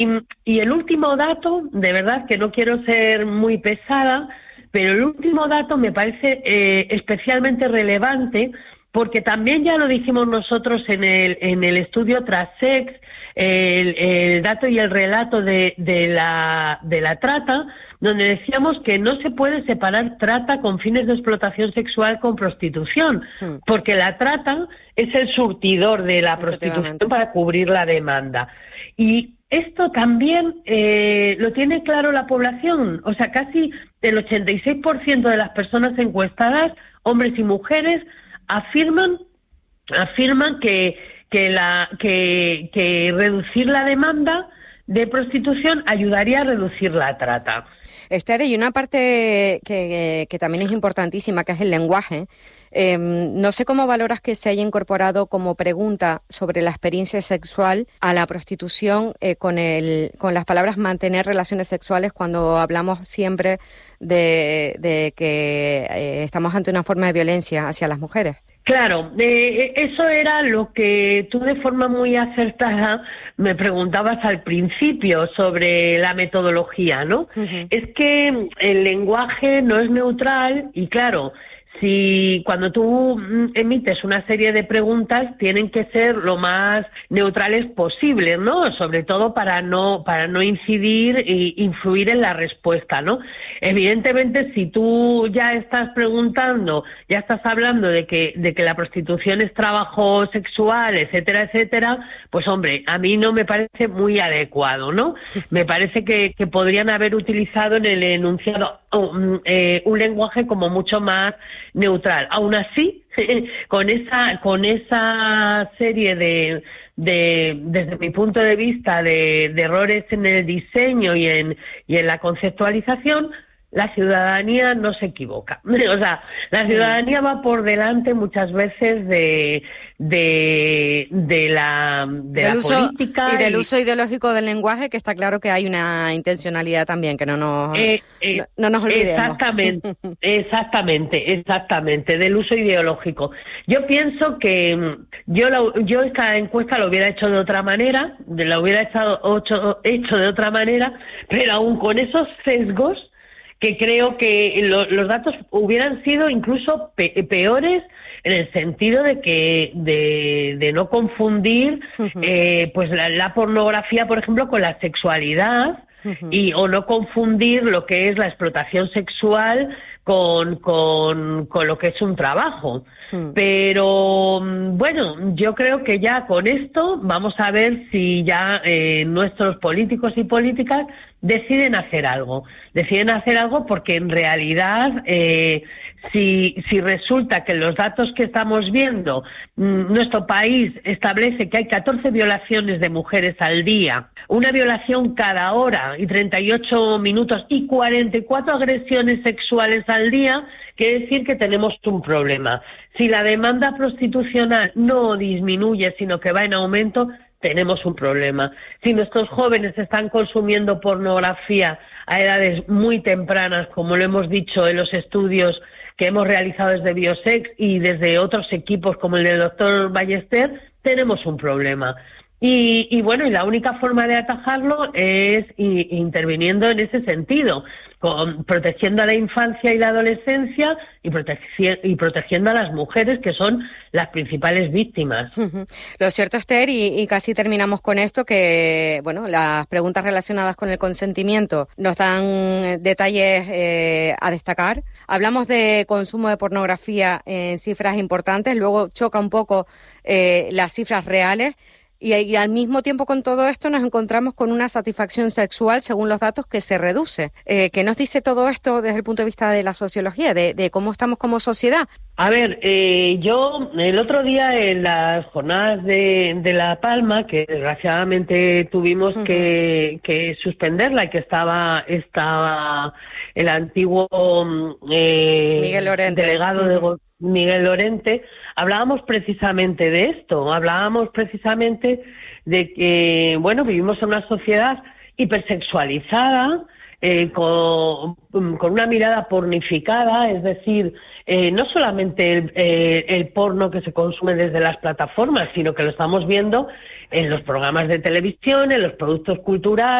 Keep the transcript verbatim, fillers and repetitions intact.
y el último dato, de verdad que no quiero ser muy pesada, pero el último dato me parece eh, especialmente relevante, porque también ya lo dijimos nosotros en el, en el estudio Trasex, el, el dato y el relato de, de, la, de la trata, donde decíamos que no se puede separar trata con fines de explotación sexual con prostitución, hmm. porque la trata es el surtidor de la prostitución para cubrir la demanda. Y esto también eh, lo tiene claro la población, o sea, casi el ochenta y seis por ciento de las personas encuestadas, hombres y mujeres, afirman afirman que que la que, que reducir la demanda de prostitución ayudaría a reducir la trata. Esther, y una parte que, que también es importantísima, que es el lenguaje. Eh, no sé cómo valoras que se haya incorporado como pregunta sobre la experiencia sexual a la prostitución eh, con el con las palabras mantener relaciones sexuales, cuando hablamos siempre de, de que eh, estamos ante una forma de violencia hacia las mujeres. Claro, eh, eso era lo que tú de forma muy acertada me preguntabas al principio sobre la metodología, ¿no? Uh-huh. Es que el lenguaje no es neutral y claro, si cuando tú emites una serie de preguntas tienen que ser lo más neutrales posibles, ¿no? Sobre todo para no para no incidir e influir en la respuesta, ¿no? Evidentemente, si tú ya estás preguntando, ya estás hablando de que de que la prostitución es trabajo sexual, etcétera, etcétera, pues hombre, a mí no me parece muy adecuado, ¿no? Me parece que, que podrían haber utilizado en el enunciado un, eh, un lenguaje como mucho más neutral. Aún así, con esa con esa serie de de desde mi punto de vista de, de errores en el diseño y en y en la conceptualización, la ciudadanía no se equivoca. O sea, la ciudadanía va por delante muchas veces de de de la de del la uso, política y del y, uso ideológico del lenguaje, que está claro que hay una intencionalidad también, que no nos eh, eh, no, no nos olvidemos. Exactamente, exactamente, exactamente, del uso ideológico. Yo pienso que yo la, yo esta encuesta lo hubiera hecho de otra manera, la hubiera hecho, hecho, hecho de otra manera, pero aún con esos sesgos, que creo que lo, los datos hubieran sido incluso pe peores, en el sentido de que de, de no confundir uh-huh. eh, pues la, la pornografía, por ejemplo, con la sexualidad, uh-huh. y o no confundir lo que es la explotación sexual con con, con lo que es un trabajo. Uh-huh. Pero bueno, yo creo que ya con esto vamos a ver si ya eh, nuestros políticos y políticas deciden hacer algo, deciden hacer algo porque en realidad eh, si, si resulta que los datos que estamos viendo, mmm, nuestro país establece que hay catorce violaciones de mujeres al día, una violación cada hora y treinta y ocho minutos y cuarenta y cuatro agresiones sexuales al día, quiere decir que tenemos un problema. Si la demanda prostitucional no disminuye, sino que va en aumento, tenemos un problema. Si nuestros jóvenes están consumiendo pornografía a edades muy tempranas, como lo hemos dicho en los estudios que hemos realizado desde Biosex y desde otros equipos como el del doctor Ballester, tenemos un problema. Y, y bueno, y la única forma de atajarlo es y, interviniendo en ese sentido, con, protegiendo a la infancia y la adolescencia y, protegi y protegiendo a las mujeres, que son las principales víctimas. Uh-huh. Lo cierto, Esther, y, y casi terminamos con esto, que bueno, las preguntas relacionadas con el consentimiento nos dan detalles eh, a destacar. Hablamos de consumo de pornografía en cifras importantes, luego choca un poco eh, las cifras reales. Y, y al mismo tiempo con todo esto nos encontramos con una satisfacción sexual, según los datos, que se reduce. Eh, ¿Qué nos dice todo esto desde el punto de vista de la sociología, de, de cómo estamos como sociedad? A ver, eh, yo el otro día en las jornadas de, de La Palma, que desgraciadamente tuvimos uh-huh. que, que suspenderla y que estaba, estaba el antiguo eh, Miguel Lorente. delegado uh-huh. de Miguel Lorente, hablábamos precisamente de esto, hablábamos precisamente de que, bueno, vivimos en una sociedad hipersexualizada, eh, con, con una mirada pornificada, es decir, eh, no solamente el, eh, el porno que se consume desde las plataformas, sino que lo estamos viendo en los programas de televisión, en los productos culturales.